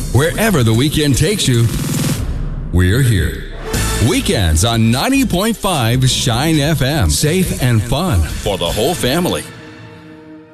Wherever the weekend takes you, we're here. Weekends on 90.5 Shine FM. Safe and fun for the whole family.